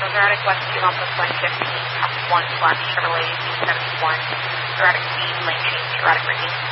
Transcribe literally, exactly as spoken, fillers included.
erratic west two Alpha Flight fifteen, one flash Chevrolet Z seventy-one, erratic speed, lane change, erratic braking.